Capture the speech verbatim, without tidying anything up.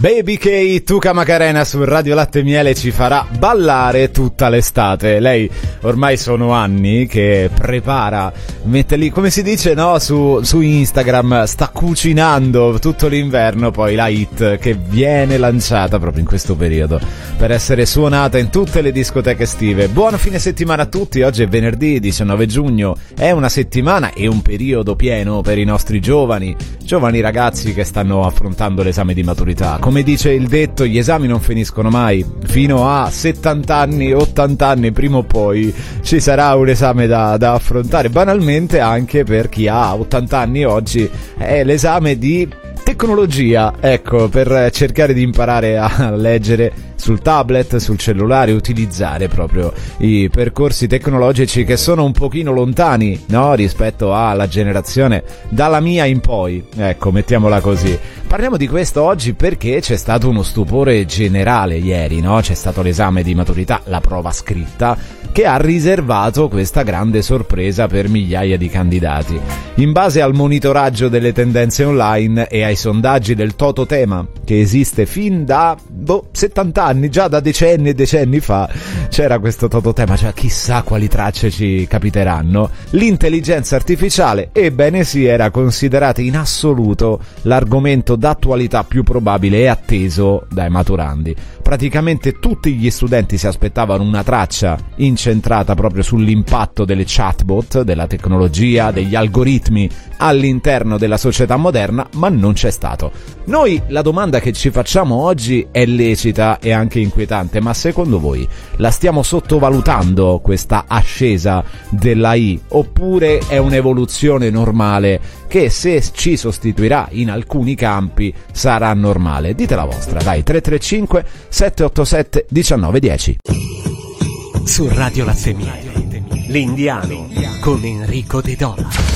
Baby K, Tuca Macarena su Radio Latte e Miele ci farà ballare tutta l'estate. Lei ormai sono anni che prepara, mette lì, come si dice, no, su, su Instagram, sta cucinando tutto l'inverno poi la hit che viene lanciata proprio in questo periodo per essere suonata in tutte le discoteche estive. Buon fine settimana a tutti, oggi è venerdì diciannove giugno, è una settimana e un periodo pieno per i nostri giovani, giovani ragazzi che stanno affrontando l'esame di maturità. Come dice il detto, gli esami non finiscono mai, fino a settanta anni, ottanta anni, prima o poi ci sarà un esame da, da affrontare. Banalmente anche per chi ha ottanta anni oggi è l'esame di tecnologia, ecco, per cercare di imparare a leggere sul tablet, sul cellulare, utilizzare proprio i percorsi tecnologici che sono un pochino lontani, no, rispetto alla generazione dalla mia in poi, ecco, mettiamola così. Parliamo di questo oggi perché c'è stato uno stupore generale ieri, no? C'è stato l'esame di maturità, la prova scritta, che ha riservato questa grande sorpresa per migliaia di candidati. In base al monitoraggio delle tendenze online e ai sondaggi del Tototema, che esiste fin da boh, settanta anni, già da decenni e decenni fa c'era questo Tototema, cioè chissà quali tracce ci capiteranno, l'intelligenza artificiale, ebbene sì, era considerata in assoluto l'argomento d'attualità più probabile e atteso dai maturandi. Praticamente tutti gli studenti si aspettavano una traccia incentrata proprio sull'impatto delle chatbot, della tecnologia, degli algoritmi all'interno della società moderna, ma non c'è stato. Noi la domanda che ci facciamo oggi è lecita e anche inquietante, ma secondo voi la stiamo sottovalutando questa ascesa dell'A I, oppure è un'evoluzione normale che se ci sostituirà in alcuni campi sarà normale? Dite la vostra, dai, tre tre cinque sette otto sette uno nove uno zero. Su Radio Latte e Miele, l'Indiano con Enrico De Dona.